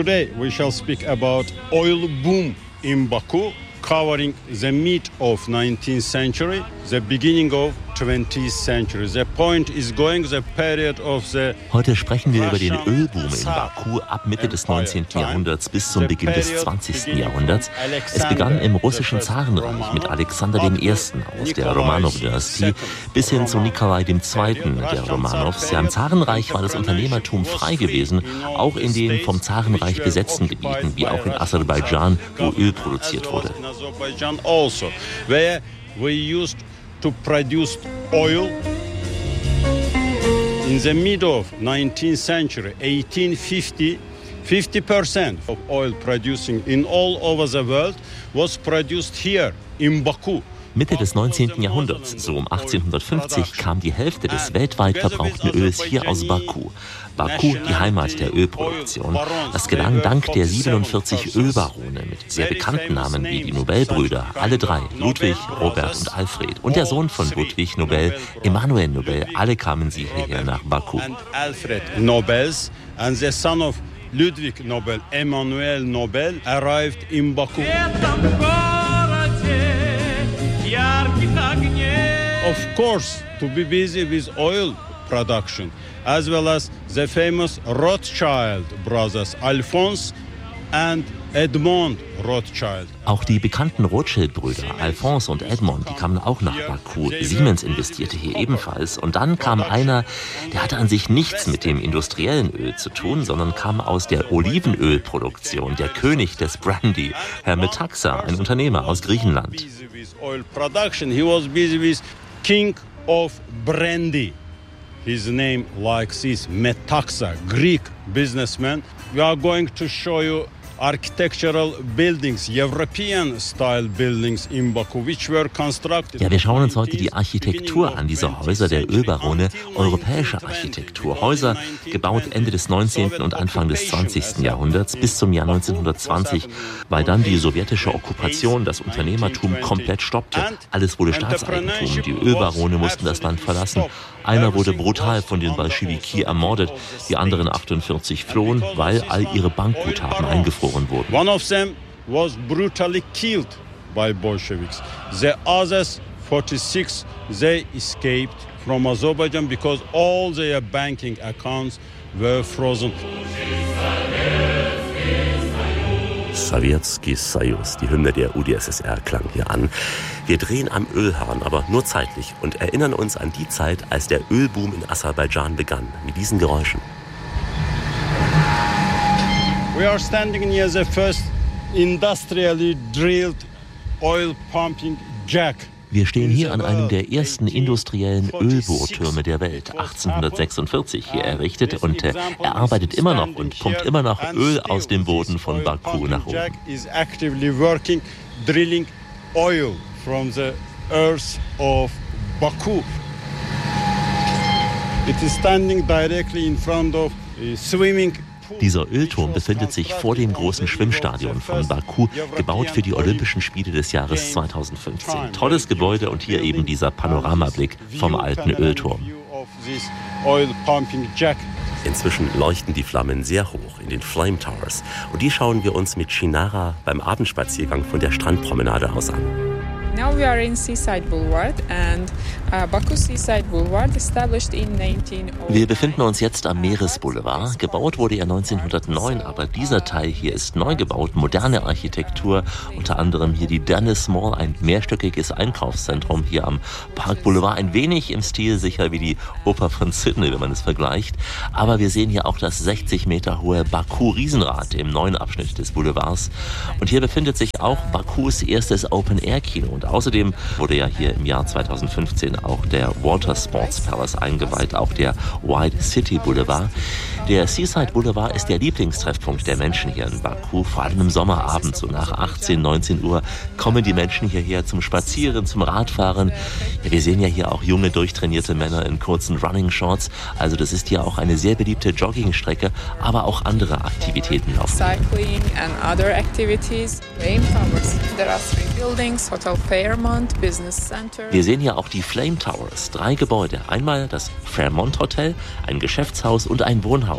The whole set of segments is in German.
Today we shall speak about oil boom in Baku, covering the mid of 19th century, the beginning of 20th century. The point is going the period of the Heute sprechen wir über den Ölboom in Baku ab Mitte des 19. Jahrhunderts bis zum Beginn des 20. Jahrhunderts. Es begann im russischen Zarenreich mit Alexander I. aus der Romanow-Dynastie bis hin zu Nikolai II. Der Romanows. Ja, im Zarenreich war das Unternehmertum frei gewesen, auch in den vom Zarenreich besetzten Gebieten, wie auch in Aserbaidschan, wo Öl produziert wurde. To produce oil. In the mid of 19th century, 1850, 50% of oil producing in all over the world was produced here in Baku. Mitte des 19. Jahrhunderts, so um 1850, kam die Hälfte des weltweit verbrauchten Öls hier aus Baku. Baku, die Heimat der Ölproduktion. Das gelang dank der 47 Ölbarone mit sehr bekannten Namen wie die Nobelbrüder, alle drei, Ludwig, Robert und Alfred. Und der Sohn von Ludwig Nobel, Emanuel Nobel, alle kamen sie hierher nach Baku. Alfred Nobels and the son of Ludwig Nobel, Emanuel Nobel, arrived in Baku. Of course, to be busy with oil production, as well as the famous Rothschild brothers, Alphonse and Edmond Rothschild. Auch die bekannten Rothschild-Brüder, Alphonse und Edmond, die kamen auch nach Baku. Siemens investierte hier ebenfalls. Und dann kam einer, der hatte an sich nichts mit dem industriellen Öl zu tun, sondern kam aus der Olivenölproduktion, der König des Brandy, Herr Metaxa, ein Unternehmer aus Griechenland. Oil production, he was busy with King of Brandy. His name like this, Metaxa, Greek businessman. We are going to show you architectural buildings, European-style buildings in Baku, which were constructed. Ja, wir schauen uns heute die Architektur an, diese Häuser der Ölbarone, europäische Architektur. Häuser gebaut Ende des 19. und Anfang des 20. Jahrhunderts bis zum Jahr 1920, weil dann die sowjetische Okkupation das Unternehmertum komplett stoppte. Alles wurde Staatseigentum, die Ölbarone mussten das Land verlassen. Einer wurde brutal von den Bolschewiki ermordet, die anderen 48 flohen, weil all ihre Bankguthaben eingefroren wurden. One of them was brutally killed by Bolsheviks. The others, 46, they escaped from Azerbaijan because all their banking accounts were frozen. Sowjetski Soyuz, die Hymne der UdSSR, klang hier an. Wir drehen am Ölhahn, aber nur zeitlich und erinnern uns an die Zeit, als der Ölboom in Aserbaidschan begann, mit diesen Geräuschen. We are standing near the first industrially drilled oil pumping jack. Wir stehen hier an einem der ersten industriellen Ölbohrtürme der Welt, 1846 hier errichtet, und er arbeitet immer noch und pumpt immer noch Öl aus dem Boden von Baku nach oben. Jack is actively working, drilling oil from the earth of Baku. It is standing directly in front of a swimming. Dieser Ölturm befindet sich vor dem großen Schwimmstadion von Baku, gebaut für die Olympischen Spiele des Jahres 2015. Tolles Gebäude und hier eben dieser Panoramablick vom alten Ölturm. Inzwischen leuchten die Flammen sehr hoch in den Flame Towers und die schauen wir uns mit Shinara beim Abendspaziergang von der Strandpromenade aus an. Now we are in Seaside Boulevard and Baku Seaside Boulevard established in 1900. Wir befinden uns jetzt am Meeresboulevard. Gebaut wurde er 1909, aber dieser Teil hier ist neu gebaut, moderne Architektur, unter anderem hier die Dennis Mall, ein mehrstöckiges Einkaufszentrum hier am Park Boulevard, ein wenig im Stil sicher wie die Oper von Sydney, wenn man es vergleicht. Aber wir sehen hier auch das 60 Meter hohe Baku-Riesenrad im neuen Abschnitt des Boulevards. Und hier befindet sich auch Bakus erstes Open-Air-Kino. Und außerdem wurde ja hier im Jahr 2015 auch der Water Sports Palace eingeweiht, auch der White City Boulevard. Der Seaside Boulevard ist der Lieblingstreffpunkt der Menschen hier in Baku. Vor allem im Sommerabend, so nach 18, 19 Uhr, kommen die Menschen hierher zum Spazieren, zum Radfahren. Ja, wir sehen ja hier auch junge, durchtrainierte Männer in kurzen Running-Shorts. Also das ist hier auch eine sehr beliebte Joggingstrecke, aber auch andere Aktivitäten laufen. Cycling and other activities. Flame Towers. There are 3 buildings, Hotel Fairmont, Business Center. Wir sehen ja auch die Flame Towers, 3 Gebäude. Einmal das Fairmont Hotel, ein Geschäftshaus und ein Wohnhaus.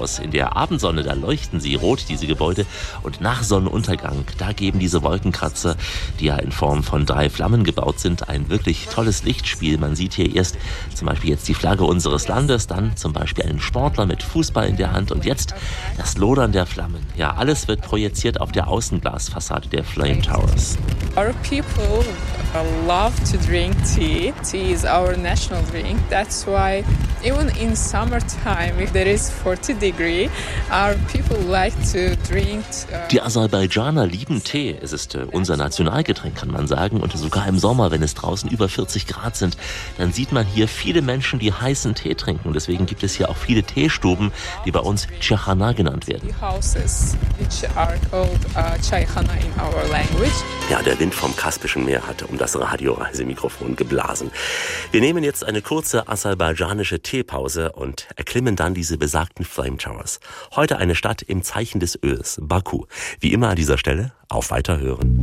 aus. In der Abendsonne, da leuchten sie rot, diese Gebäude. Und nach Sonnenuntergang, da geben diese Wolkenkratzer, die ja in Form von 3 Flammen gebaut sind, ein wirklich tolles Lichtspiel. Man sieht hier erst zum Beispiel jetzt die Flagge unseres Landes, dann zum Beispiel einen Sportler mit Fußball in der Hand und jetzt das Lodern der Flammen. Ja, alles wird projiziert auf der Außenglasfassade der Flame Towers. Our people love to drink tea. Tea is our national drink. That's why even in summertime, if there is 40 degrees, our people like to drink. Die Aserbaidschaner lieben Tee. Es ist unser Nationalgetränk, kann man sagen. Und sogar im Sommer, wenn es draußen über 40 Grad sind, dann sieht man hier viele Menschen, die heißen Tee trinken. Und deswegen gibt es hier auch viele Teestuben, die bei uns Chaykhana genannt werden. Houses, which are called Chaykhana in our language. Ja, der Wind vom Kaspischen Meer hatte um das Radioreisemikrofon geblasen. Wir nehmen jetzt eine kurze aserbaidschanische Teepause und erklimmen dann diese besagten Flame Towers. Heute eine Stadt im Zeichen des Öls, Baku. Wie immer an dieser Stelle, auf Weiterhören.